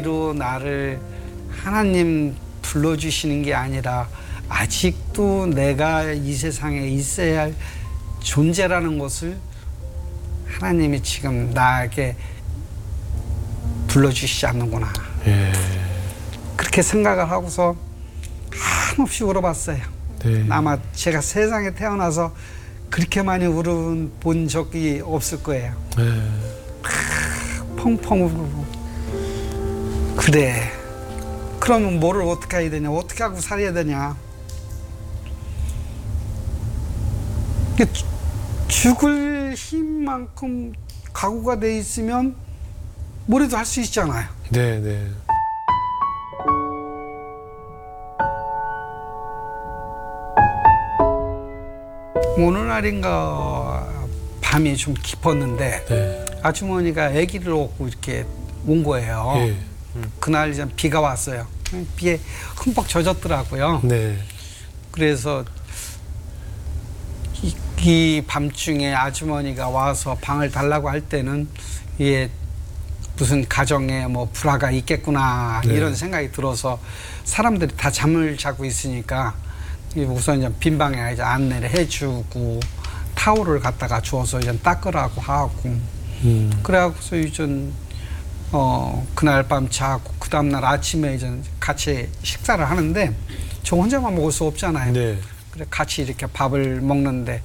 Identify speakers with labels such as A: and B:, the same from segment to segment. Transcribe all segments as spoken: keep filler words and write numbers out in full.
A: 로 나를 하나님 불러주시는 게 아니라 아직도 내가 이 세상에 있어야 할 존재라는 것을 하나님이 지금 나에게 불러주시지 않는구나.
B: 예.
A: 그렇게 생각을 하고서 한없이 울어봤어요.
B: 네.
A: 아마 제가 세상에 태어나서 그렇게 많이 울어본 적이 없을 거예요.
B: 예.
A: 펑펑 울고. 그래. 그러면 뭐를 어떻게 해야 되냐? 어떻게 하고 살아야 되냐? 주- 죽을 힘만큼 각오가 돼 있으면 뭐라도 할 수 있잖아요.
B: 네, 네.
A: 어느 날인가 밤이 좀 깊었는데
B: 네.
A: 아주머니가 아기를 얻고 이렇게 온 거예요.
B: 예.
A: 그날 이제 비가 왔어요. 비에 흠뻑 젖었더라고요.
B: 네.
A: 그래서 이, 이 밤중에 아주머니가 와서 방을 달라고 할 때는 이게 무슨 가정에 뭐 불화가 있겠구나
B: 네.
A: 이런 생각이 들어서 사람들이 다 잠을 자고 있으니까 우선 이제 빈 방에 이제 안내를 해주고 타올을 갖다가 주어서 이제 닦으라고 하고
B: 음.
A: 그래갖고서 이제 어 그날 밤 자고 그 다음날 아침에 이제 같이 식사를 하는데 저 혼자만 먹을 수 없잖아요.
B: 네.
A: 그래 같이 이렇게 밥을 먹는데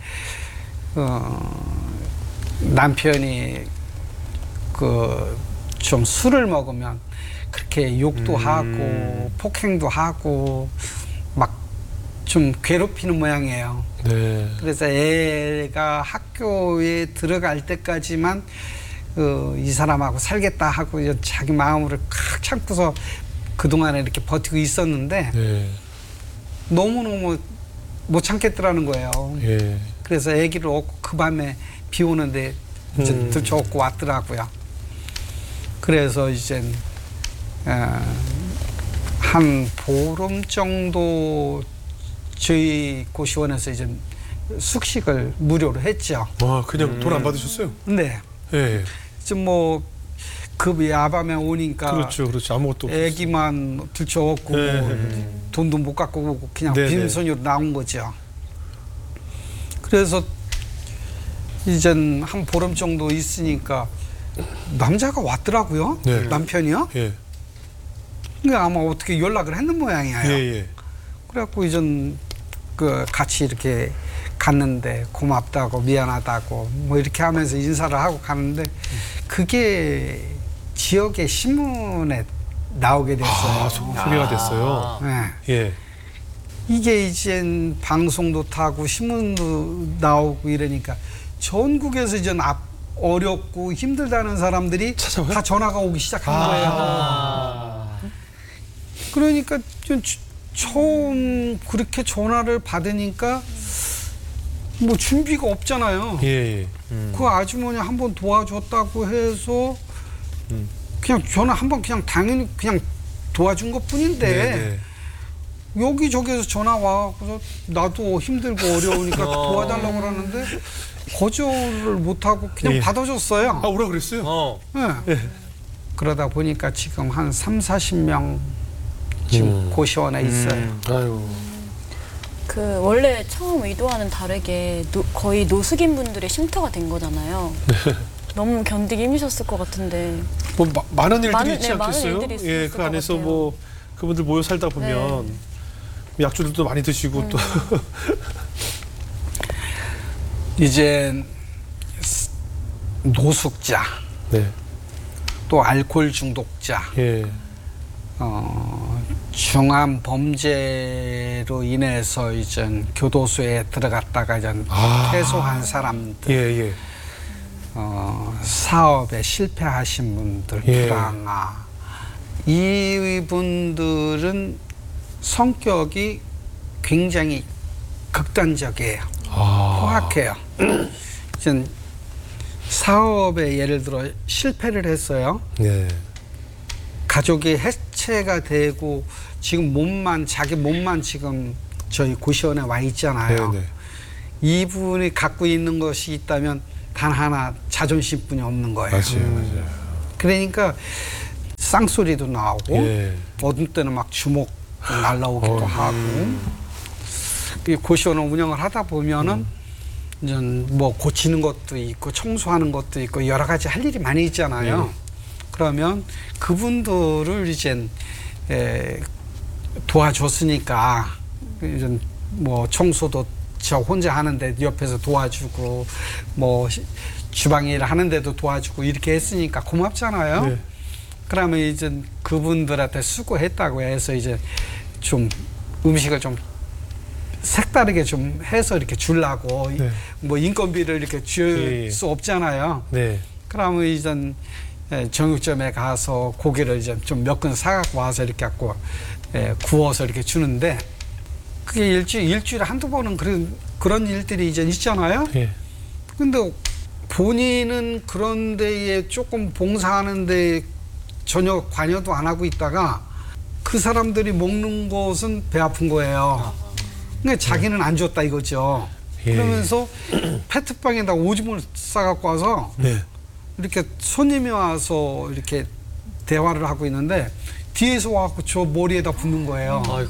A: 어 남편이 그 좀 술을 먹으면 그렇게 욕도
B: 음.
A: 하고 폭행도 하고 막 좀 괴롭히는 모양이에요.
B: 네.
A: 그래서 애가 학교에 들어갈 때까지만 어, 이 사람하고 살겠다 하고 이제 자기 마음을 칵 참고서 그동안에 이렇게 버티고 있었는데
B: 네.
A: 너무너무 못 참겠더라는 거예요.
B: 예.
A: 그래서 아기를 얻고 그 밤에 비 오는데 이제
B: 음.
A: 들쳐업고 왔더라고요. 그래서 이제 어, 한 보름 정도 저희 고시원에서 이제 숙식을 무료로 했죠.
B: 와, 그냥 돈 안 받으셨어요?
A: 네.
B: 예.
A: 좀 뭐 그 야밤에 오니까
B: 그렇죠, 그렇죠. 아무것도 없어요.
A: 애기만 들쳐업고
B: 네.
A: 뭐 돈도 못 갖고 오고 그냥
B: 네, 네.
A: 빈손으로 나온 거죠. 그래서 이젠 한 보름 정도 있으니까 남자가 왔더라고요.
B: 네.
A: 남편이요.
B: 예.
A: 그러니까 아마 어떻게 연락을 했는 모양이에요.
B: 예, 예.
A: 그래갖고 이젠 그 같이 이렇게 갔는데 고맙다고 미안하다고 뭐 이렇게 하면서 인사를 하고 가는데 그게 지역의 신문에 나오게 됐어요.
B: 아, 소- 소개가 됐어요.
A: 네.
B: 예.
A: 이게 이젠 방송도 타고 신문도 나오고 이러니까 전국에서 이제 앞 어렵고 힘들다는 사람들이
B: 찾아와요?
A: 다 전화가 오기 시작한
B: 아.
A: 거예요. 그러니까 좀 주- 처음 그렇게 전화를 받으니까 뭐 준비가 없잖아요.
B: 예, 예.
A: 그 아주머니 한 번 도와줬다고 해서
B: 음.
A: 그냥 전화 한 번 그냥 당연히 그냥 도와준 것 뿐인데
B: 네, 네.
A: 여기저기에서 전화 와서 나도 힘들고 어려우니까 도와달라고 그러는데 거절을 못하고 그냥
B: 예.
A: 받아줬어요.
B: 아, 오라 그랬어요?
C: 어.
A: 네.
B: 예.
A: 그러다 보니까 지금 한 삼사십 명 지금
B: 음.
A: 고시원에 있어요.
B: 아유.
D: 그 원래 처음 의도와는 다르게 노, 거의 노숙인 분들의 쉼터가 된 거잖아요. 너무 견디기 힘드셨을 것 같은데.
B: 뭐 마, 많은 일들이
D: 많은-
B: 있지
D: 네, 많은
B: 않겠어요?
D: 일들이 있을
B: 예, 그
D: 것
B: 안에서
D: 같아요.
B: 뭐 그분들 모여 살다 보면 약주들도 많이 드시고
D: 음.
B: 또
A: 이제 노숙자,
B: 네.
A: 또 알코올 중독자,
B: 예.
A: 어, 중한 범죄로 인해서 이제 교도소에 들어갔다가 이제
B: 아.
A: 퇴소한 사람들,
B: 예, 예.
A: 어, 사업에 실패하신 분들,
B: 예.
A: 불황아, 이분들은 성격이 굉장히 극단적이에요.
B: 아.
A: 포악해요. 이제 사업에 예를 들어 실패를 했어요.
B: 네.
A: 가족이 해체가 되고 지금 몸만 자기 몸만 지금 저희 고시원에 와 있잖아요.
B: 네, 네.
A: 이분이 갖고 있는 것이 있다면 단 하나 자존심뿐이 없는 거예요.
B: 맞아요, 맞아요.
A: 그러니까 쌍소리도 나오고
B: 예.
A: 어떤 때는 막 주먹 날라오기도
B: 어,
A: 하고 이 고시원을 운영을 하다 보면은 이제 뭐 고치는 것도 있고 청소하는 것도 있고 여러 가지 할 일이 많이 있잖아요.
B: 네.
A: 그러면 그분들을 이제 에, 도와줬으니까 이제 뭐 청소도 저 혼자 하는데 옆에서 도와주고 뭐 시- 주방 일 하는데도 도와주고 이렇게 했으니까 고맙잖아요.
B: 네.
A: 그러면 이제 그분들한테 수고했다고 해서 이제 좀 음식을 좀 색다르게 좀 해서 이렇게 주려고
B: 네.
A: 뭐 인건비를 이렇게 줄 수
B: 예, 예.
A: 없잖아요.
B: 네.
A: 그러면 이제 정육점에 가서 고기를 이제 좀 몇 근 사갖고 와서 이렇게 갖고 예, 구워서 이렇게 주는데 그게 일주일, 일주일에 한두 번은 그런, 그런 일들이 이제 있잖아요.
B: 예.
A: 근데 본인은 그런 데에 조금 봉사하는데 전혀 관여도 안 하고 있다가 그 사람들이 먹는 것은 배 아픈 거예요. 그러니까 자기는 안 줬다 이거죠.
B: 예.
A: 그러면서 페트병에다 오줌을 싸갖고 와서
B: 네.
A: 이렇게 손님이 와서 이렇게 대화를 하고 있는데 뒤에서 와갖고 저 머리에다 붓는 거예요.
B: 아이고.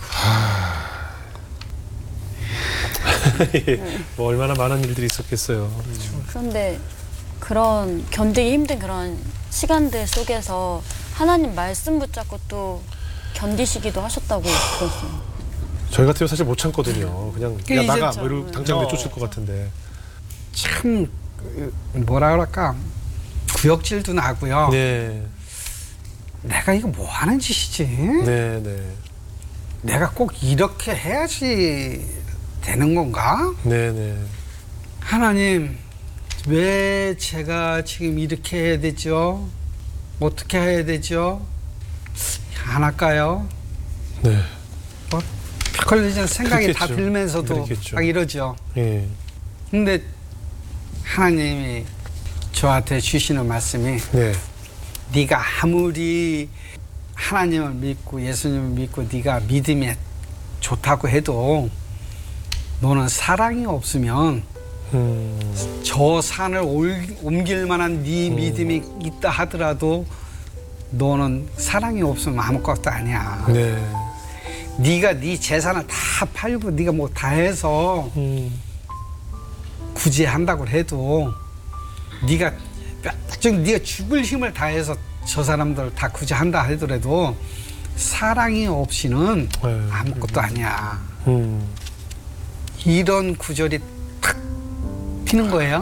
B: 뭐 얼마나 많은 일들이 있었겠어요.
D: 그런데 그런 견디기 힘든 그런 시간들 속에서 하나님 말씀 붙잡고 또 견디시기도 하셨다고 들었어요.
B: 저희 같으면 사실 못 참거든요. 그냥
A: 그게
B: 야
A: 이제
B: 나가
D: 저-
B: 뭐 이러고 당장
A: 어.
B: 내쫓을 것 같은데.
A: 참 그, 뭐라 그럴까 구역질도 나고요.
B: 네.
A: 내가 이거 뭐 하는 짓이지?
B: 네, 네.
A: 내가 꼭 이렇게 해야지 되는 건가?
B: 네, 네.
A: 하나님 왜 제가 지금 이렇게 해야 되죠? 어떻게 해야 되죠? 안 할까요?
B: 네.
A: 뭐 그걸 이제 생각이 다
B: 그렇겠죠.
A: 들면서도
B: 그렇겠죠.
A: 막 이러죠.
B: 예.
A: 근데 하나님이 저한테 주시는 말씀이
B: 네.
A: 네가 아무리 하나님을 믿고 예수님을 믿고 네가 믿음이 좋다고 해도 너는 사랑이 없으면
B: 음.
A: 저 산을 올- 옮길 만한 네 믿음이 있다 하더라도 너는 사랑이 없으면 아무것도 아니야.
B: 네.
A: 네가 네 재산을 다 팔고 네가 뭐 다 해서
B: 음.
A: 구제한다고 해도 네가 지금 네가 죽을 힘을 다해서 저 사람들 다 구제한다 하더라도 사랑이 없이는
B: 네.
A: 아무것도 아니야.
B: 음.
A: 이런 구절이 탁 피는 거예요.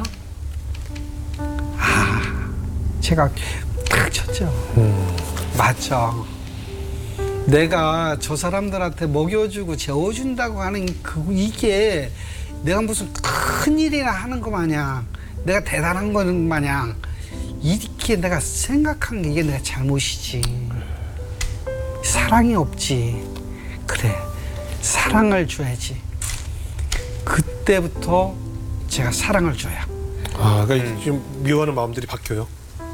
A: 아, 제가 탁 쳤죠.
B: 음.
A: 맞죠. 내가 저 사람들한테 먹여주고 재워준다고 하는 그 이게 내가 무슨 큰 일이나 하는 거 마냥 내가 대단한 거는 마냥 이렇게 내가 생각한 게 이게 내가 잘못이지. 사랑이 없지. 그래, 사랑을 줘야지. 그때부터 제가 사랑을 줘요.
B: 아, 그러니까 지금 미워하는 마음들이 바뀌어요.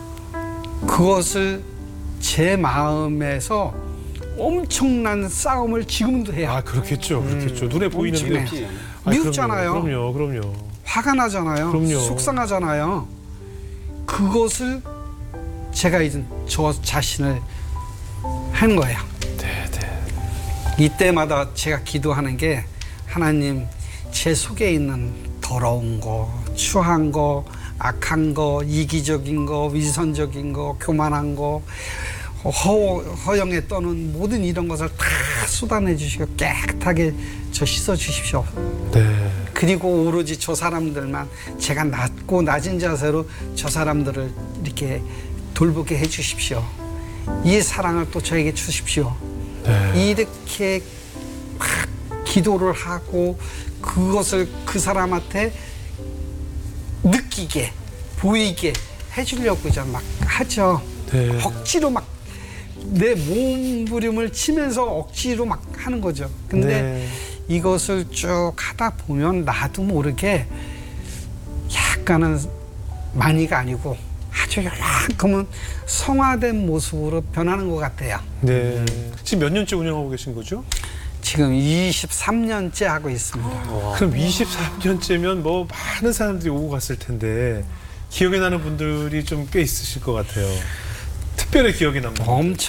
A: 그것을 제 마음에서 엄청난 싸움을 지금도 해요.
B: 아, 그렇겠죠. 그렇겠죠. 눈에 보이는데.
A: 엄청나요.
B: 아,
A: 미웠잖아요.
B: 그럼요. 그럼요. 그럼요.
A: 화가 나잖아요.
B: 그럼요.
A: 속상하잖아요. 그것을 제가 이제 저 자신을 한 거예요.
B: 네, 네.
A: 이때마다 제가 기도하는 게 하나님 제 속에 있는 더러운 거, 추한 거, 악한 거, 이기적인 거, 위선적인 거, 교만한 거, 허, 허영에 떠는 모든 이런 것을 다 쏟아내 주시고 깨끗하게 저 씻어 주십시오.
B: 네.
A: 그리고 오로지 저 사람들만 제가 낮고 낮은 자세로 저 사람들을 이렇게 돌보게 해 주십시오. 이 사랑을 또 저에게 주십시오.
B: 네.
A: 이렇게 막 기도를 하고 그것을 그 사람한테 느끼게 보이게 해주려고 이제 막 하죠.
B: 네.
A: 억지로 막 내 몸부림을 치면서 억지로 막 하는 거죠. 근데
B: 네.
A: 이것을 쭉 하다 보면 나도 모르게 약간은 많이가 아니고 아주 요만큼은 성화된 모습으로 변하는 것 같아요.
B: 네. 지금 몇 년째 운영하고 계신 거죠?
A: 지금 이십삼 년째 하고 있습니다.
B: 그럼 이십삼 년째면 뭐 많은 사람들이 오고 갔을 텐데 기억에 나는 분들이 좀 꽤 있으실 것 같아요. 특별히 기억에 남는 분들.